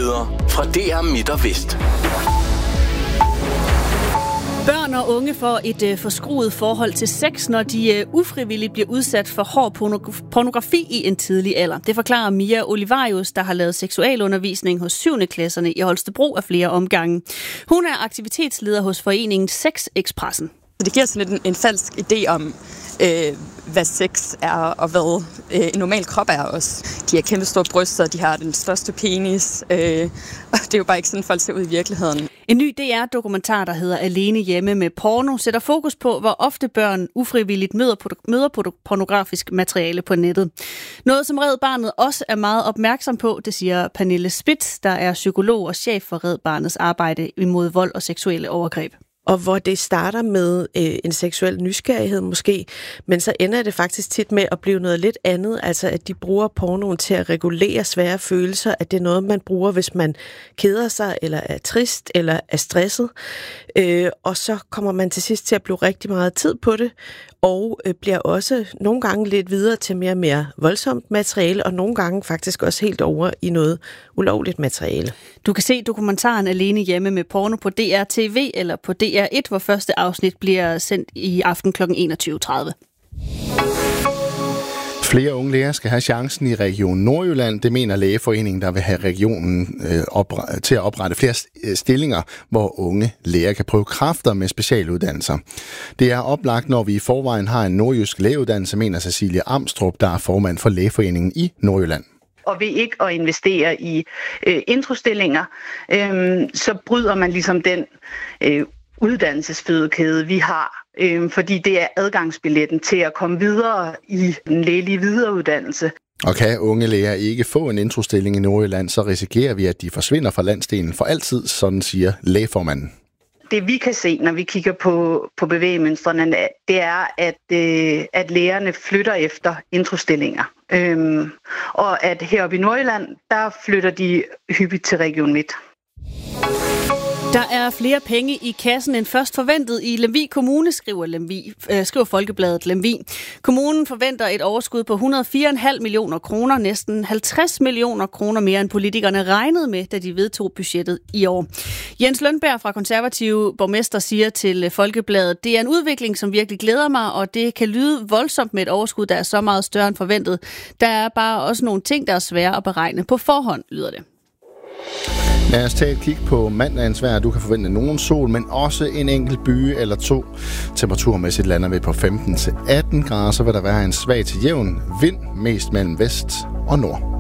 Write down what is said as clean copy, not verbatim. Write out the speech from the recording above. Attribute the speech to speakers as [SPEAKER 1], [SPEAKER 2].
[SPEAKER 1] Nyheder fra DR Midt og Vest.
[SPEAKER 2] Børn og unge får et forskruet forhold til sex, når de ufrivilligt bliver udsat for hård pornografi i en tidlig alder. Det forklarer Mia Olivarius, der har lavet seksualundervisning hos 7. klasserne i Holstebro af flere omgange. Hun er aktivitetsleder hos foreningen Sex-Expressen.
[SPEAKER 3] Det giver sådan en falsk idé om, hvad sex er, og hvad en normal krop er også. De har kæmpe store bryster, de har den største penis, og det er jo bare ikke sådan, folk ser ud i virkeligheden.
[SPEAKER 2] En ny DR-dokumentar, der hedder Alene hjemme med porno, sætter fokus på, hvor ofte børn ufrivilligt møder pornografisk materiale på nettet. Noget, som Red Barnet også er meget opmærksom på, det siger Pernille Spitz, der er psykolog og chef for Red Barnets arbejde imod vold og seksuelle overgreb.
[SPEAKER 4] Og hvor det starter med en seksuel nysgerrighed måske, men så ender det faktisk tit med at blive noget lidt andet, altså at de bruger pornoen til at regulere svære følelser, at det er noget, man bruger, hvis man keder sig, eller er trist, eller er stresset, og så kommer man til sidst til at bruge rigtig meget tid på det, og bliver også nogle gange lidt videre til mere og mere voldsomt materiale, og nogle gange faktisk også helt over i noget ulovligt materiale.
[SPEAKER 2] Du kan se dokumentaren Alene hjemme med porno på DR TV eller på DR1, hvor første afsnit bliver sendt i aften kl. 21.30.
[SPEAKER 5] Flere unge læger skal have chancen i Region Nordjylland. Det mener Lægeforeningen, der vil have regionen til at oprette flere stillinger, hvor unge læger kan prøve kræfter med specialuddannelser. Det er oplagt, når vi i forvejen har en nordjysk lægeuddannelse, mener Cecilie Amstrup, der er formand for Lægeforeningen i Nordjylland.
[SPEAKER 6] Og ved ikke at investere i introstillinger, så bryder man ligesom den uddannelsesfødekæde, vi har. Fordi det er adgangsbilletten til at komme videre i den lægelige videreuddannelse.
[SPEAKER 5] Og kan unge læger ikke få en introstilling i Nordjylland, så risikerer vi, at de forsvinder fra landsdelen for altid, sådan siger lægeformanden.
[SPEAKER 6] Det vi kan se, når vi kigger på bevægemønstrene, det er, at lægerne flytter efter introstillinger. Og at heroppe i Nordjylland, der flytter de hyppigt til Region Midt.
[SPEAKER 2] Der er flere penge i kassen end først forventet i Lemvig Kommune, skriver Folkebladet Lemvig. Kommunen forventer et overskud på 104,5 millioner kroner, næsten 50 millioner kroner mere end politikerne regnede med, da de vedtog budgettet i år. Jens Lønberg fra Konservative Borgmester siger til Folkebladet, det er en udvikling, som virkelig glæder mig, og det kan lyde voldsomt med et overskud, der er så meget større end forventet. Der er bare også nogle ting, der er svære at beregne på forhånd, lyder det.
[SPEAKER 5] Lad os tage et kig på mandagens vejr. Du kan forvente nogen sol, men også en enkelt byge eller to. Temperaturmæssigt lander vi på 15-18 grader, så vil der være en svag til jævn vind, mest mellem vest og nord.